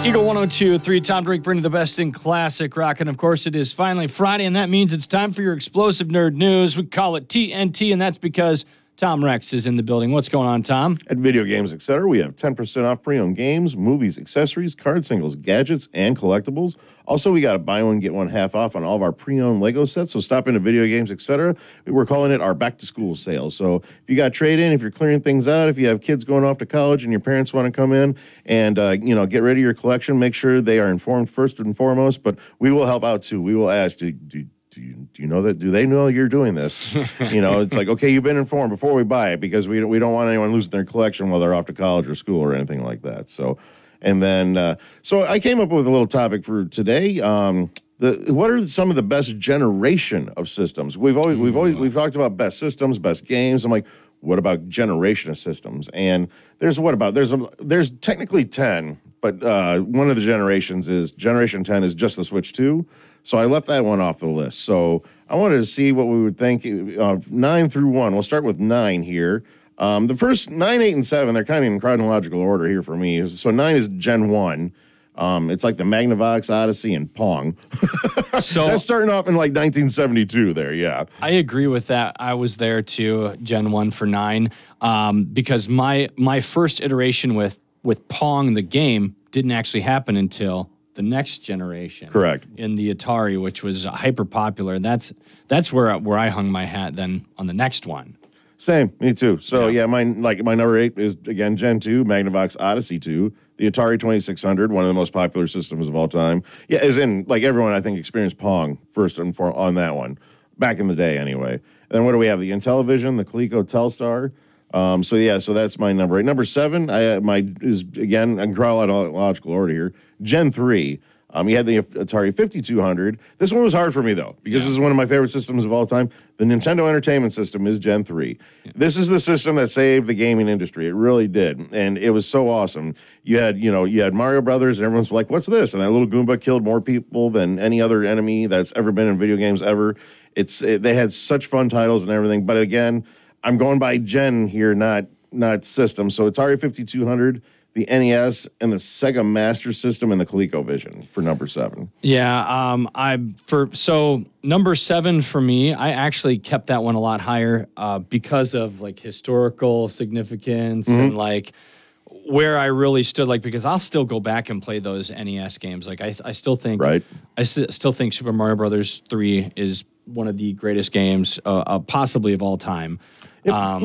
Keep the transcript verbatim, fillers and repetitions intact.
Eagle one oh two point three, Tom Drake bringing the best in classic rock. And of course, it is finally Friday, and that means it's time for your explosive nerd news. We call it T N T, and that's because Tom Rex is in the building. What's going on, Tom? At Video Games Etc., we have ten percent off pre-owned games, movies, accessories, card singles, gadgets, and collectibles. Also, we got a buy one, get one half off on all of our pre-owned Lego sets, so stop into Video Games Etc. We're calling it our back-to-school sale. So if you got trade-in, if you're clearing things out, if you have kids going off to college and your parents want to come in and uh, you know, get rid of your collection, make sure they are informed first and foremost, but we will help out too. We will ask, do, do, do, you, do you know that? Do they know you're doing this? You know, it's like, okay, you've been informed before we buy it because we don't, we don't want anyone losing their collection while they're off to college or school or anything like that. So, and then, uh, so I came up with a little topic for today. Um, the what are some of the best generation of systems? We've always we've always we've talked about best systems, best games. I'm like, what about generation of systems? And there's what about there's a, there's technically ten, but uh, one of the generations is generation ten is just the Switch two. So I left that one off the list. So I wanted to see what we would think of nine through one. We'll start with nine here. Um, the first nine, eight, and seven, they're kind of in chronological order here for me. So nine is Gen one. Um, it's like the Magnavox, Odyssey, and Pong. So that's starting off in like nineteen seventy-two there, yeah. I agree with that. I was there too, Gen one for nine, um, because my my first iteration with, with Pong, the game, didn't actually happen until the next generation. Correct. In the Atari, which was hyper popular. That's that's where where I hung my hat then on the next one. Same, me too. So Yeah. yeah, mine like my number eight is again Gen two, Magnavox Odyssey two, the Atari twenty-six hundred, one of the most popular systems of all time. Yeah, as in like everyone I think experienced Pong first and for on that one back in the day anyway. And then what do we have? The Intellivision, the Coleco Telstar. Um, so yeah, so that's my number eight. Number seven, I uh, my is again in chronological order here. Gen three. Um, you had the Atari fifty-two hundred. This one was hard for me, though, because yeah. this is one of my favorite systems of all time. The Nintendo Entertainment System is Gen three. Yeah. This is the system that saved the gaming industry. It really did, and it was so awesome. You had, you know, you had Mario Brothers, and everyone's like, what's this? And that little Goomba killed more people than any other enemy that's ever been in video games ever. It's it, They had such fun titles and everything, but again, I'm going by Gen here, not, not system. So Atari fifty-two hundred, the N E S, and the Sega Master System, and the ColecoVision for number seven. Yeah, um, I for so number seven for me, I actually kept that one a lot higher uh, because of like historical significance mm-hmm. and like where I really stood. Like because I'll still go back and play those N E S games. Like I, I still think, right. I st- still think Super Mario Brothers three is one of the greatest games, uh, uh, possibly of all time. It, um,